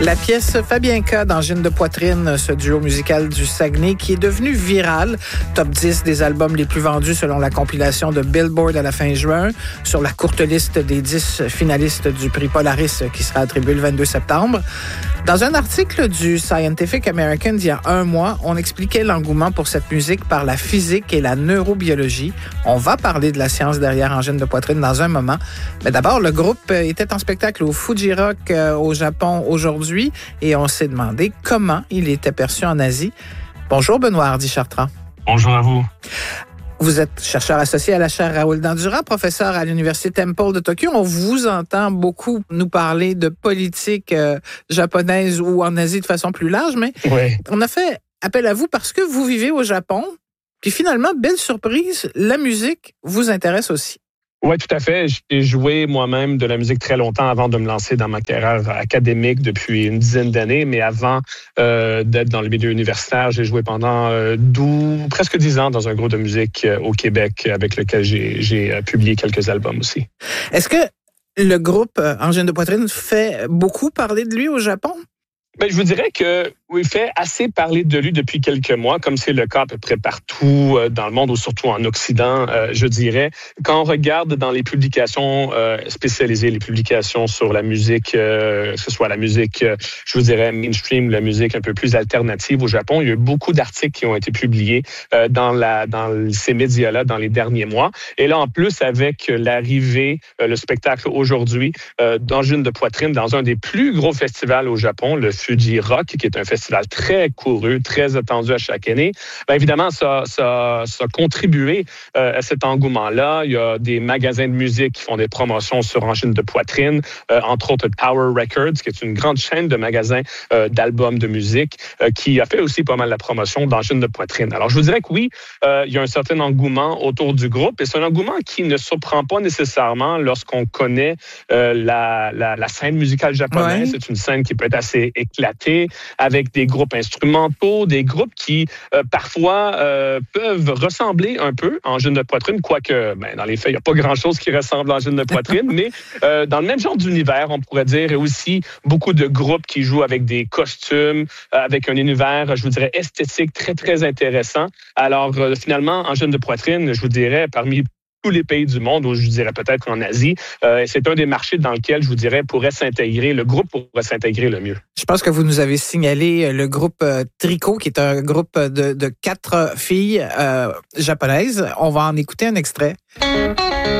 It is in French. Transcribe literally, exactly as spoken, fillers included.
La pièce Fabienka d'Angine de poitrine, ce duo musical du Saguenay qui est devenu viral, top dix des albums les plus vendus selon la compilation de Billboard à la fin juin, sur la courte liste des dix finalistes du prix Polaris qui sera attribué le vingt-deux septembre. Dans un article du Scientific American d'il y a un mois, on expliquait l'engouement pour cette musique par la physique et la neurobiologie. On va parler de la science derrière Angine de poitrine dans un moment. Mais d'abord, le groupe était en spectacle au Fuji Rock euh, au Japon aujourd'hui et on s'est demandé comment il était perçu en Asie. Bonjour Benoît Hardy-Chartrand. Bonjour à vous. Vous êtes chercheur associé à la chaire Raoul Dandurand, professeur à l'Université Temple de Tokyo. On vous entend beaucoup nous parler de politique euh, japonaise ou en Asie de façon plus large, mais oui. On a fait appel à vous parce que vous vivez au Japon. Puis finalement, belle surprise, la musique vous intéresse aussi. Oui, tout à fait. J'ai joué moi-même de la musique très longtemps avant de me lancer dans ma carrière académique depuis une dizaine d'années. Mais avant euh, d'être dans le milieu universitaire, j'ai joué pendant euh, douze, presque dix ans dans un groupe de musique euh, au Québec avec lequel j'ai, j'ai euh, publié quelques albums aussi. Est-ce que le groupe euh, Angine de poitrine fait beaucoup parler de lui au Japon? Ben, je vous dirais que oui, il fait assez parler de lui depuis quelques mois, comme c'est le cas à peu près partout dans le monde, ou surtout en Occident, euh, je dirais. Quand on regarde dans les publications euh, spécialisées, les publications sur la musique, euh, que ce soit la musique, euh, je vous dirais, mainstream, la musique un peu plus alternative au Japon, il y a eu beaucoup d'articles qui ont été publiés euh, dans, la, dans ces médias-là dans les derniers mois. Et là, en plus, avec l'arrivée, euh, le spectacle aujourd'hui euh, d'Angine de poitrine dans un des plus gros festivals au Japon, le Fuji Rock, qui est un festival très couru, très attendu à chaque année. Bien évidemment, ça, ça, ça a contribué euh, à cet engouement-là. Il y a des magasins de musique qui font des promotions sur Angine de poitrine, euh, entre autres Tower Records, qui est une grande chaîne de magasins euh, d'albums de musique, euh, qui a fait aussi pas mal la promotion d'Angine de poitrine. Alors, je vous dirais que oui, euh, il y a un certain engouement autour du groupe, et c'est un engouement qui ne surprend pas nécessairement lorsqu'on connaît euh, la, la, la scène musicale japonaise. Ouais. C'est une scène qui peut être assez éclatée, avec des groupes instrumentaux, des groupes qui euh, parfois euh, peuvent ressembler un peu à Angine de poitrine, quoique ben, dans les faits, il n'y a pas grand-chose qui ressemble à Angine de poitrine, mais euh, dans le même genre d'univers, on pourrait dire, et aussi beaucoup de groupes qui jouent avec des costumes, euh, avec un univers, je vous dirais, esthétique très, très intéressant. Alors, euh, finalement, Angine de poitrine, je vous dirais, parmi tous les pays du monde, ou je dirais peut-être en Asie, euh, c'est un des marchés dans lequel, je vous dirais, pourrait s'intégrer, le groupe pourrait s'intégrer le mieux. Je pense que vous nous avez signalé le groupe euh, Tricot, qui est un groupe de, de quatre filles euh, japonaises. On va en écouter un extrait.